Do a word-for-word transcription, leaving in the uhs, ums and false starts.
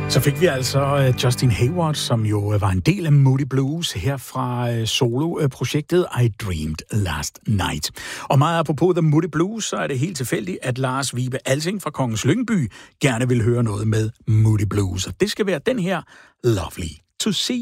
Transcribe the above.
Så fik vi altså Justin Hayward, som jo var en del af Moody Blues her fra soloprojektet I Dreamed Last Night. Og meget apropos The Moody Blues, så er det helt tilfældigt, at Lars Vibe Alsing fra Kongens Lyngby gerne vil høre noget med Moody Blues. Og det skal være den her Lovely to See.